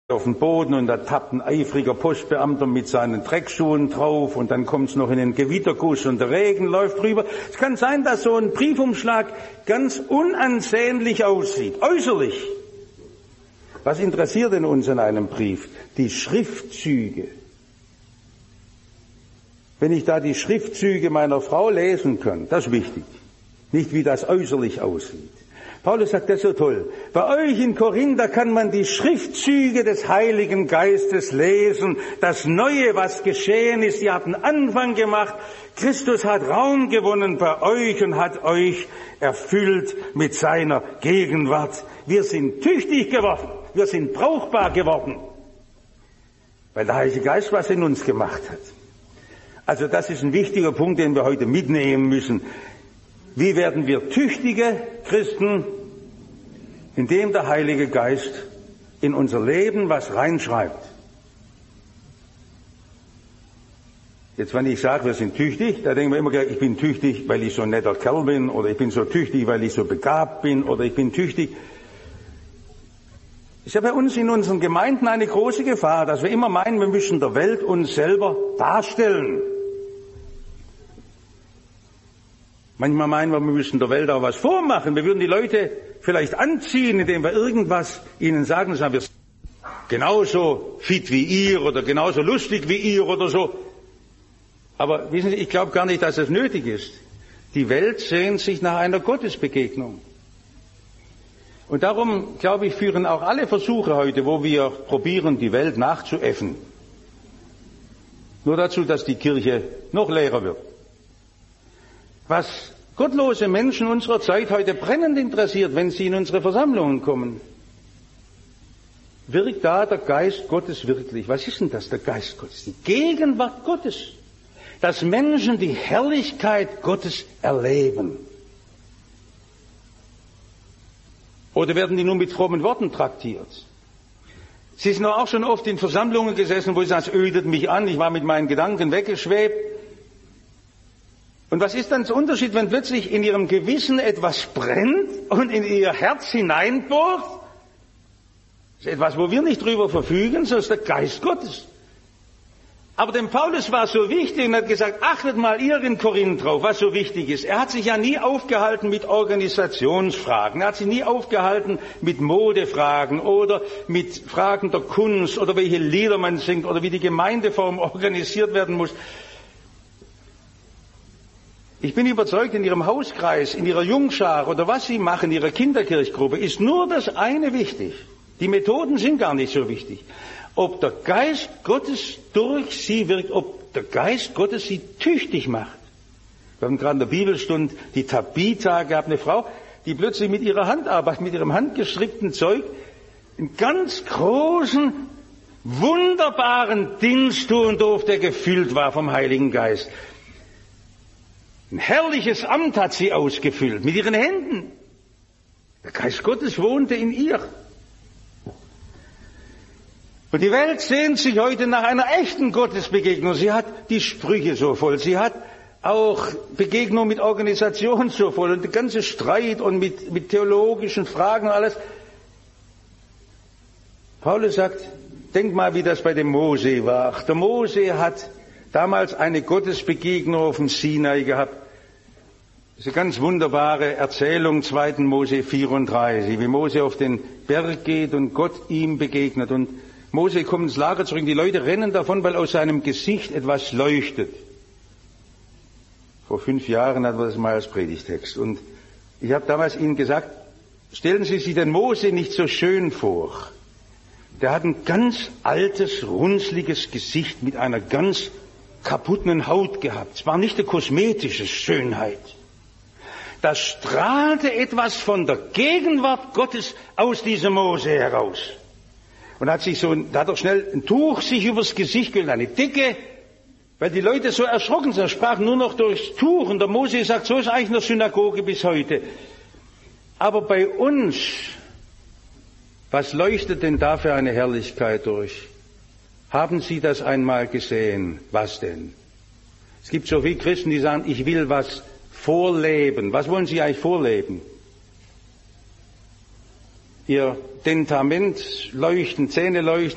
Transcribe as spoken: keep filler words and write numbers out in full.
auf den Boden und da tappt ein eifriger Postbeamter mit seinen Dreckschuhen drauf und dann kommt es noch in den Gewitterguss und der Regen läuft drüber. Es kann sein, dass so ein Briefumschlag ganz unansehnlich aussieht, äußerlich. Was interessiert denn uns an einem Brief? Die Schriftzüge. Wenn ich da die Schriftzüge meiner Frau lesen kann, das ist wichtig. Nicht wie das äußerlich aussieht. Paulus sagt das so toll. Bei euch in Korinth, da kann man die Schriftzüge des Heiligen Geistes lesen. Das Neue, was geschehen ist, ihr habt einen Anfang gemacht. Christus hat Raum gewonnen bei euch und hat euch erfüllt mit seiner Gegenwart. Wir sind tüchtig geworden. Wir sind brauchbar geworden. Weil der Heilige Geist was in uns gemacht hat. Also das ist ein wichtiger Punkt, den wir heute mitnehmen müssen. Wie werden wir tüchtige Christen? Indem der Heilige Geist in unser Leben was reinschreibt. Jetzt, wenn ich sage, wir sind tüchtig, da denken wir immer, ich bin tüchtig, weil ich so ein netter Kerl bin, oder ich bin so tüchtig, weil ich so begabt bin, oder ich bin tüchtig. Es ist ja bei uns in unseren Gemeinden eine große Gefahr, dass wir immer meinen, wir müssen der Welt uns selber darstellen. Manchmal meinen wir, wir müssen der Welt auch was vormachen. Wir würden die Leute vielleicht anziehen, indem wir irgendwas ihnen sagen, sagen wir sind genauso fit wie ihr oder genauso lustig wie ihr oder so. Aber wissen Sie, ich glaube gar nicht, dass es nötig ist. Die Welt sehnt sich nach einer Gottesbegegnung. Und darum, glaube ich, führen auch alle Versuche heute, wo wir probieren, die Welt nachzuäffen, nur dazu, dass die Kirche noch leerer wird. Was gottlose Menschen unserer Zeit heute brennend interessiert, wenn sie in unsere Versammlungen kommen, wirkt da der Geist Gottes wirklich? Was ist denn das, der Geist Gottes? Die Gegenwart Gottes. Dass Menschen die Herrlichkeit Gottes erleben. Oder werden die nur mit frommen Worten traktiert? Sie sind auch schon oft in Versammlungen gesessen, wo sie sagen, es ödet mich an, ich war mit meinen Gedanken weggeschwebt. Und was ist dann der Unterschied, wenn plötzlich in ihrem Gewissen etwas brennt und in ihr Herz hineinbohrt? Das ist etwas, wo wir nicht drüber verfügen, sondern ist der Geist Gottes. Aber dem Paulus war es so wichtig und hat gesagt, achtet mal ihr in Korinth drauf, was so wichtig ist. Er hat sich ja nie aufgehalten mit Organisationsfragen, er hat sich nie aufgehalten mit Modefragen oder mit Fragen der Kunst oder welche Lieder man singt oder wie die Gemeindeform organisiert werden muss. Ich bin überzeugt, in Ihrem Hauskreis, in Ihrer Jungschar oder was Sie machen, in Ihrer Kinderkirchgruppe, ist nur das eine wichtig. Die Methoden sind gar nicht so wichtig. Ob der Geist Gottes durch Sie wirkt, ob der Geist Gottes Sie tüchtig macht. Wir haben gerade in der Bibelstunde die Tabitha gehabt, eine Frau, die plötzlich mit ihrer Handarbeit, mit ihrem handgestrickten Zeug, einen ganz großen, wunderbaren Dienst tun durfte, der gefüllt war vom Heiligen Geist. Ein herrliches Amt hat sie ausgefüllt, mit ihren Händen. Der Geist Gottes wohnte in ihr. Und die Welt sehnt sich heute nach einer echten Gottesbegegnung. Sie hat die Sprüche so voll. Sie hat auch Begegnung mit Organisationen so voll und der ganze Streit und mit, mit theologischen Fragen und alles. Paulus sagt, denk mal, wie das bei dem Mose war. Der Mose hat damals eine Gottesbegegnung auf dem Sinai gehabt. Das ist eine ganz wunderbare Erzählung, zweiten Mose vierunddreißig, wie Mose auf den Berg geht und Gott ihm begegnet. Und Mose kommt ins Lager zurück, die Leute rennen davon, weil aus seinem Gesicht etwas leuchtet. Vor fünf Jahren hatten wir das mal als Predigtext. Und ich habe damals ihnen gesagt, stellen Sie sich den Mose nicht so schön vor. Der hat ein ganz altes, runzliges Gesicht mit einer ganz kaputten Haut gehabt. Es war nicht eine kosmetische Schönheit. Da strahlte etwas von der Gegenwart Gottes aus diesem Mose heraus. Und hat sich so, da hat er schnell ein Tuch sich übers Gesicht gelegt, eine Decke, weil die Leute so erschrocken sind. Er sprach nur noch durchs Tuch. Und der Mose sagt, so ist eigentlich in der Synagoge bis heute. Aber bei uns, was leuchtet denn da für eine Herrlichkeit durch? Haben Sie das einmal gesehen? Was denn? Es gibt so viele Christen, die sagen, ich will was vorleben. Was wollen Sie eigentlich vorleben? Ihr Dentament leuchten, Zähne leuchten,